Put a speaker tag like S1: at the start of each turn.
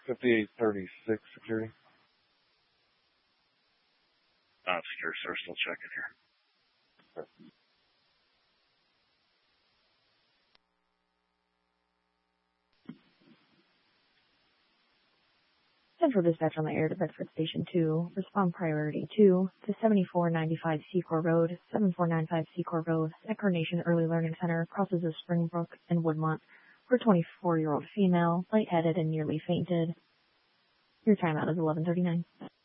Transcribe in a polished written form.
S1: 5836 security.
S2: Secure, sir. Still checking here.
S1: Okay.
S3: Central Dispatch on the air to Bedford Station 2. Respond priority 2 to 7495 Secor Road, 7495 Secor Road. Incarnation Early Learning Center crosses of Springbrook and Woodmont for a 24-year-old female, lightheaded and nearly fainted. Your timeout is 11:39.